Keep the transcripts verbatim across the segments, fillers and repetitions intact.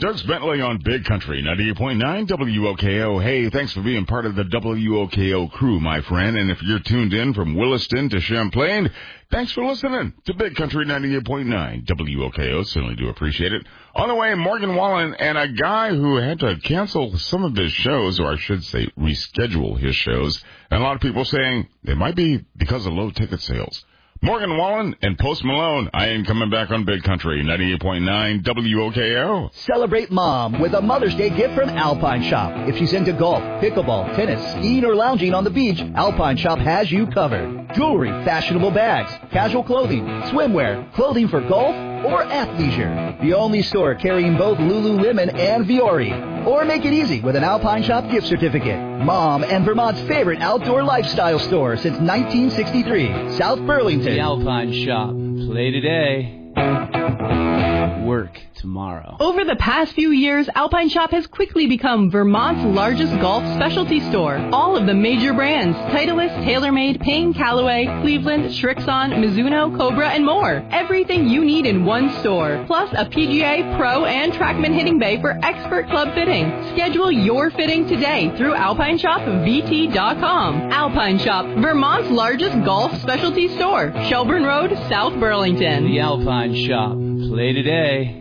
Doug Bentley on Big Country, ninety-eight point nine W O K O. Hey, thanks for being part of the W O K O crew, my friend. And if you're tuned in from Williston to Champlain, thanks for listening to Big Country ninety-eight point nine W O K O. Certainly do appreciate it. On the way, Morgan Wallen and a guy who had to cancel some of his shows, or I should say reschedule his shows. And a lot of people saying it might be because of low ticket sales. Morgan Wallen and Post Malone. I ain't coming back on Big Country, ninety-eight point nine W O K O. Celebrate Mom with a Mother's Day gift from Alpine Shop. If she's into golf, pickleball, tennis, skiing, or lounging on the beach, Alpine Shop has you covered. Jewelry, fashionable bags, casual clothing, swimwear, clothing for golf or athleisure. The only store carrying both Lululemon and Viore. Or make it easy with an Alpine Shop gift certificate. Mom and Vermont's favorite outdoor lifestyle store since nineteen sixty-three. South Burlington. The Alpine Shop. Play today. Work tomorrow. Over the past few years, Alpine Shop has quickly become Vermont's largest golf specialty store. All of the major brands, Titleist, TaylorMade, Payne, Callaway, Cleveland, Srixon, Mizuno, Cobra, and more. Everything you need in one store. Plus a P G A, Pro, and TrackMan hitting bay for expert club fitting. Schedule your fitting today through alpine shop v t dot com. Alpine Shop, Vermont's largest golf specialty store. Shelburne Road, South Burlington. The Alpine Shop. Play today.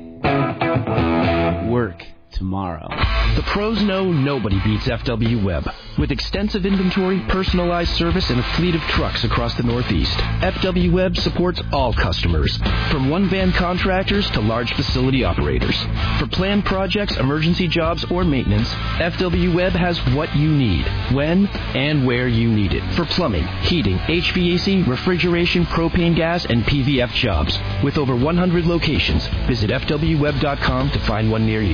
Work tomorrow. The pros know nobody beats F W Web. With extensive inventory, personalized service, and a fleet of trucks across the Northeast, F W Web supports all customers, from one-van contractors to large facility operators. For planned projects, emergency jobs, or maintenance, F W Web has what you need, when and where you need it. For plumbing, heating, H V A C, refrigeration, propane gas, and P V F jobs. With over one hundred locations, visit F W web dot com to find one near you.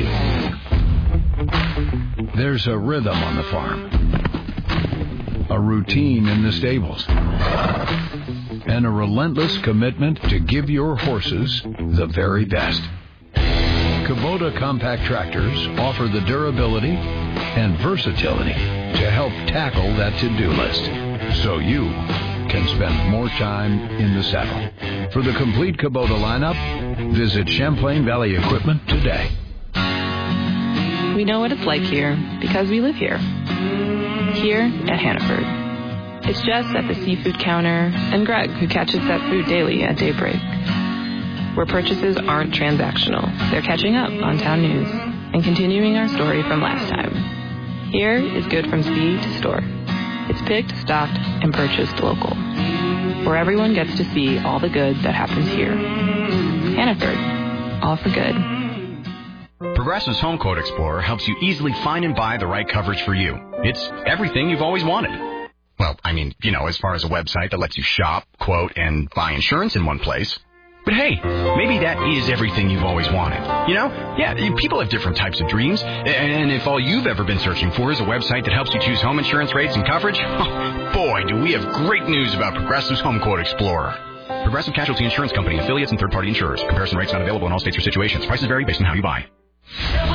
There's a rhythm on the farm, a routine in the stables, and a relentless commitment to give your horses the very best. Kubota compact tractors offer the durability and versatility to help tackle that to-do list, so you can spend more time in the saddle. For the complete Kubota lineup, visit Champlain Valley Equipment today. We know what it's like here because we live here. Here at Hannaford. It's Jess at the seafood counter and Greg who catches that food daily at daybreak. Where purchases aren't transactional. They're catching up on town news and continuing our story from last time. Here is good from sea to store. It's picked, stocked, and purchased local. Where everyone gets to see all the good that happens here. Hannaford. All for good. Progressive's Home Quote Explorer helps you easily find and buy the right coverage for you. It's everything you've always wanted. Well, I mean, you know, as far as a website that lets you shop, quote, and buy insurance in one place. But hey, maybe that is everything you've always wanted. You know? Yeah, people have different types of dreams. And if all you've ever been searching for is a website that helps you choose home insurance rates and coverage, oh, boy, do we have great news about Progressive's Home Quote Explorer. Progressive Casualty Insurance Company, affiliates, and third-party insurers. Comparison rates not available in all states or situations. Prices vary based on how you buy.